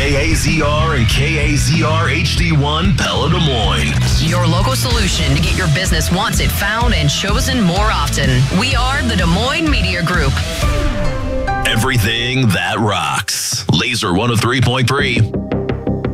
KAZR and KAZR HD1 Pella Des Moines. Your local solution to get your business wanted, found, and chosen more often. We are the Des Moines Media Group. Everything that rocks. Laser 103.3.